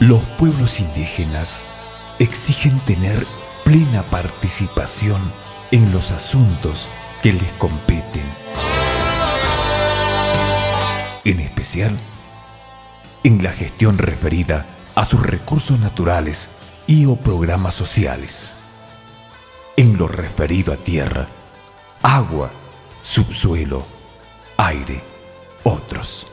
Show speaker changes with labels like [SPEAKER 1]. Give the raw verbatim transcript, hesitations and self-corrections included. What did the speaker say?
[SPEAKER 1] Los pueblos indígenas exigen tener plena participación en los asuntos que les competen, en especial en la gestión referida a sus recursos naturales y o programas sociales, en lo referido a tierra, agua, subsuelo, aire, otros.